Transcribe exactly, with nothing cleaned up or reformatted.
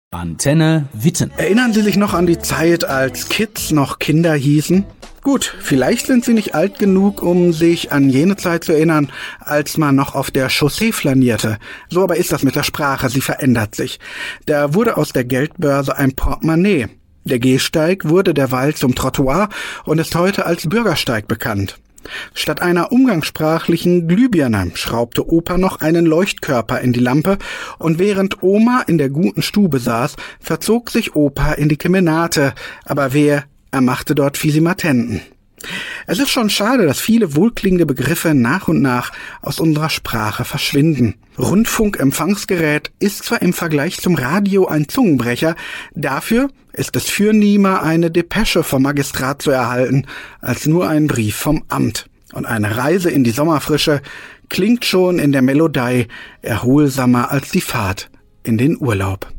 Antenne Witten. Erinnern Sie sich noch an die Zeit, als Kids noch Kinder hießen? Gut, vielleicht sind Sie nicht alt genug, um sich an jene Zeit zu erinnern, als man noch auf der Chaussee flanierte. So aber ist das mit der Sprache, sie verändert sich. Da wurde aus der Geldbörse ein Portemonnaie. Der Gehsteig wurde derweil zum Trottoir und ist heute als Bürgersteig bekannt. Statt einer umgangssprachlichen Glühbirne schraubte Opa noch einen Leuchtkörper in die Lampe und während Oma in der guten Stube saß, verzog sich Opa in die Kemenate, aber wer, er machte dort Fisimatenten. Es ist schon schade, dass viele wohlklingende Begriffe nach und nach aus unserer Sprache verschwinden. Rundfunkempfangsgerät ist zwar im Vergleich zum Radio ein Zungenbrecher, dafür ist es fürnehmer, eine Depesche vom Magistrat zu erhalten, als nur einen Brief vom Amt. Und eine Reise in die Sommerfrische klingt schon in der Melodei erholsamer als die Fahrt in den Urlaub.